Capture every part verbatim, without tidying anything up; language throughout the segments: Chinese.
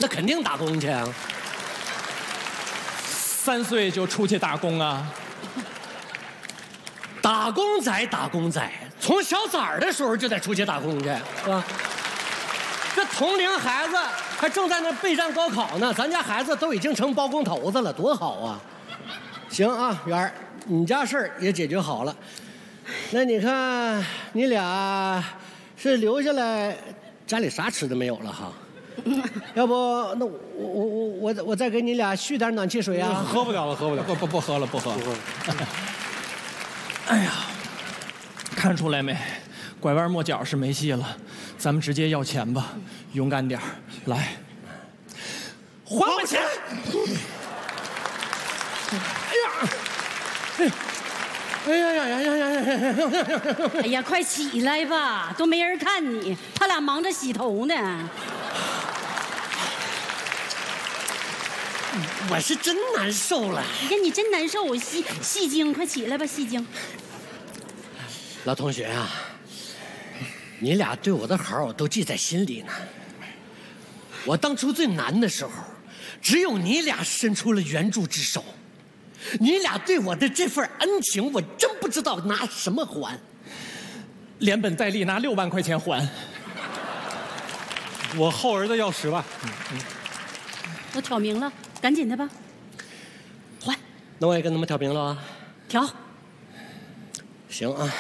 那肯定打工去啊。 三岁就出去打工啊？ 打工仔，打工仔，从小崽儿的时候就得出去打工去，是吧？这同龄孩子还正在那备战高考呢，咱家孩子都已经成包工头子了，多好啊！行啊，元儿，你家事儿也解决好了。那你看，你俩是留下来，家里啥吃的没有了哈？要不，那我我我我我再给你俩续点暖气水啊？ 喝不了了，喝不了，不不不喝了，不喝了。哎呀，看出来没？拐弯抹角是没戏了，咱们直接要钱吧，勇敢点儿，来，还我钱！ 哎呀！哎呀呀呀呀呀呀呀！ 哎呀，快起来吧，都没人看你，他俩忙着洗头呢。 我是真难受了。 哎呀，你真难受，我戏戏精，快起来吧，戏精。 老同学啊，你俩对我的好我都记在心里呢。我当初最难的时候，只有你俩伸出了援助之手。你俩对我的这份恩情，我真不知道拿什么还。 连本带利拿六万块钱还。 我后儿子要十万。嗯嗯，都挑明了，赶紧的吧。还。 那我也跟他们挑明了啊。 挑。 行啊。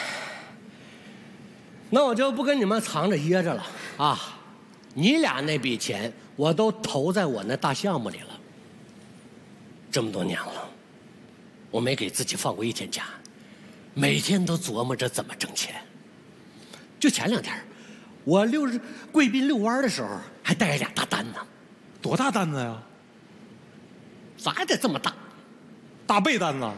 那我就不跟你们藏着掖着了啊！你俩那笔钱我都投在我那大项目里了。这么多年了，我没给自己放过一天假，每天都琢磨着怎么挣钱。就前两天，我溜贵宾遛弯的时候，还带着俩大单呢。 多大单子呀？ 咋也得这么大？ 大背单子？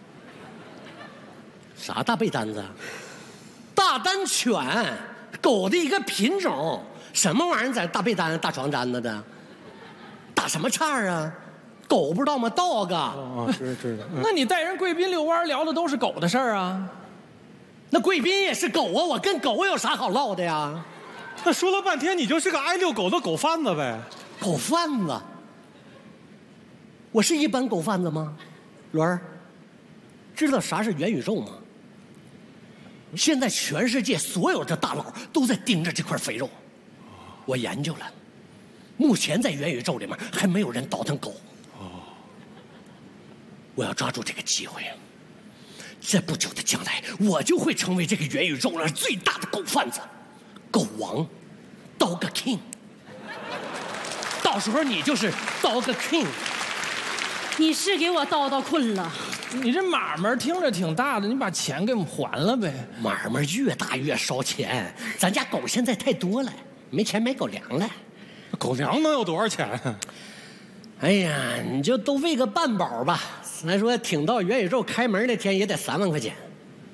啥大背单子？大丹犬，狗的一个品种，什么玩意儿在大被单、大床单子的？打什么岔啊？狗不知道吗 ？dog。 哦，知知道。 那你带人贵宾遛弯聊的都是狗的事儿啊？ 那贵宾也是狗啊，我跟狗有啥好唠的呀？ 那说了半天，你就是个爱遛狗的狗贩子呗？ 狗贩子？我是一般狗贩子吗？伦儿，知道啥是元宇宙吗？现在全世界所有的大佬都在盯着这块肥肉，我研究了，目前在元宇宙里面还没有人倒腾狗。我要抓住这个机会，在不久的将来，我就会成为这个元宇宙里最大的狗贩子，狗王 ，Dog King。到时候你就是 Dog King。 你是给我叨叨困了。 你这买卖听着挺大的，你把钱给我们还了呗。 买卖越大越烧钱，咱家狗现在太多了，没钱买狗粮了。 狗粮能有多少钱？ 哎呀，你就都喂个半饱吧。咱说挺到元宇宙开门那天也得三万块钱。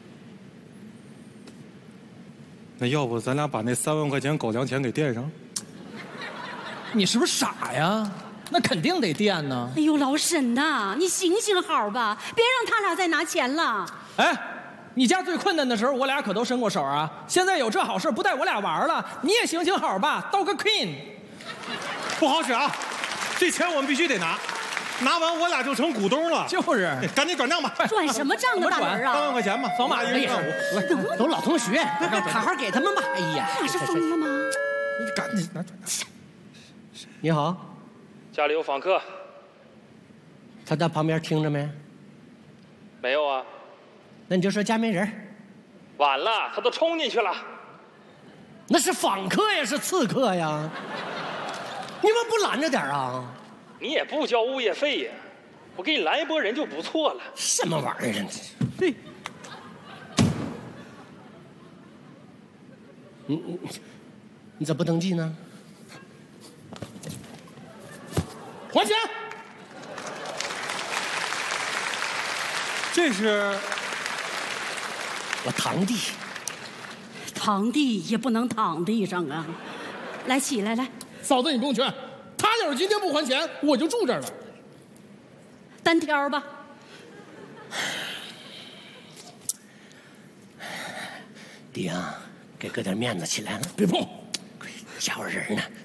那要不咱俩把那三万块钱狗粮钱给垫上？ 你是不是傻呀？那肯定得垫呢。 哎呦，老沈呐，你行行好吧，别让他俩再拿钱了。 哎，你家最困难的时候，我俩可都伸过手啊。现在有这好事，不带我俩玩了，你也行行好吧，Dog King。 不好使啊，这钱我们必须得拿，拿完我俩就成股东了。 就是， 赶紧转账吧。 转什么账啊，大门啊？ 三万块钱吧， 扫码一人一来，都老同学，好好给他们吧。哎呀， 你俩是疯了吗？ 你赶紧拿转账。 你好。 家里有访客， 他在旁边听着没？ 没有啊。 那你就说家没人。 晚了，他都冲进去了。 那是访客呀，是刺客呀。你们不拦着点啊？ 你也不交物业费呀，我给你拦一波人就不错了。 什么玩意儿啊？对。你你你咋不登记呢？还钱！ 这是我堂弟， 堂弟也不能躺地上啊！来，起来，来， 嫂子你不用劝，他要是今天不还钱，我就住这儿了。 单挑吧。 弟啊，给哥点面子，起来了。 别碰， 家伙人呢，